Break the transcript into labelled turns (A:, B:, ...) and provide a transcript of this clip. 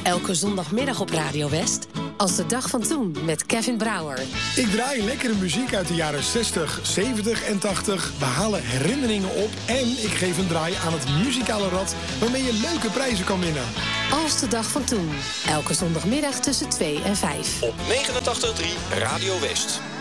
A: Elke zondagmiddag op Radio West. Als de dag van toen met Kevin Brouwer.
B: Ik draai lekkere muziek uit de jaren 60, 70 en 80. We halen herinneringen op. En ik geef een draai aan het muzikale rad waarmee je leuke prijzen kan winnen.
A: Als de dag van toen. Elke zondagmiddag tussen 2 en 5.
C: Op 89.3 Radio West.